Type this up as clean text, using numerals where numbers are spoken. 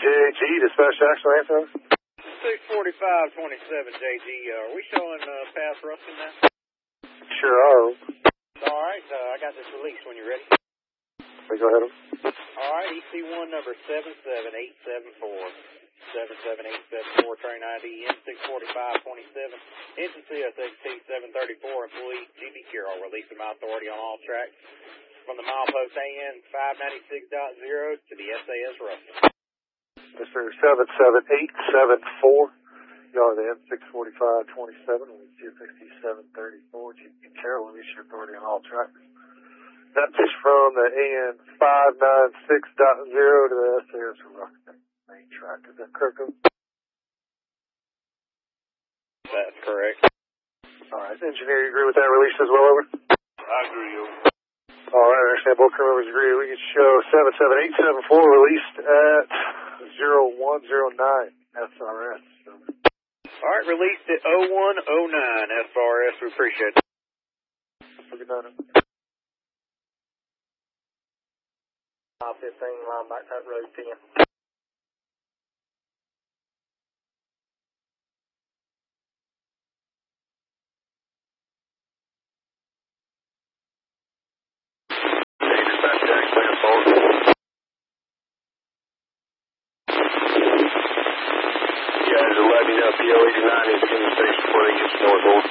JG, dispatch action answer. 645-27 JG. Are we showing past Ruskin now? Sure are. All right, I got this release when you're ready. Okay, go ahead. All right, EC1 number 77874. 77874, train ID M64527. Engine CSXT 734, employee GB Carroll. Release of my authority on all tracks from the milepost AN 596.0 to the SAS Ruskin. Mr. 77874. Y'all are the M64527 with CSXT 734. GB Carroll. Release your authority on all tracks. That's from the AN 596.0 to the SAS Ruskin main track. Is that correct? That's correct. All right. Engineer, you agree with that release as well, over? I agree, over. All right, I understand both crew members agree. We can show 77874 released at 0109 SRS. All right, released at 0109 SRS. We appreciate it. Good night. 15 line back that road 10. Guys are letting up the 089 is in the station before they get to North Old.